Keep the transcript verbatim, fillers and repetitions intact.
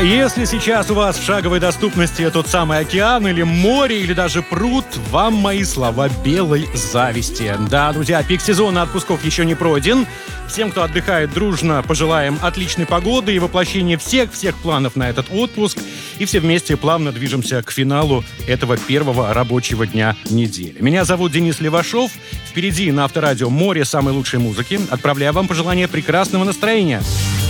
Если сейчас у вас в шаговой доступности тот самый океан или море, или даже пруд, вам мои слова белой зависти. Да, друзья, пик сезона отпусков еще не пройден. Всем, кто отдыхает дружно, пожелаем отличной погоды и воплощения всех-всех планов на этот отпуск. И все вместе плавно движемся к финалу этого первого рабочего дня недели. Меня зовут Денис Левашов. Впереди на Авторадио море самой лучшей музыки. Отправляю вам пожелания прекрасного настроения.